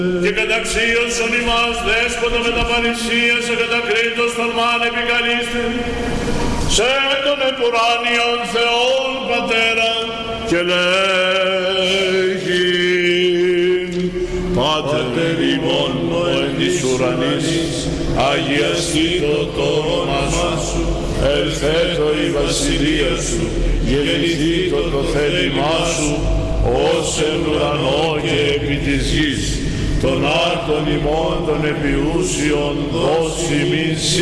Και καταξίωσον ημάς δέσποτα με τα παρησίας εκατακρίτως θαλμάν επικαλείστε σε τον επουράνιον Θεόν Πατέρα και λέγειν Πάτερ ημών ο εν της ουρανής, αγιαστήτω το όνομα σου, ελθέτω η βασιλεία σου, γεννηθήτω το θέλημά σου, ως εν ουρανό και επί της γης, των άρτων ημών των επιούσιων δώσει μην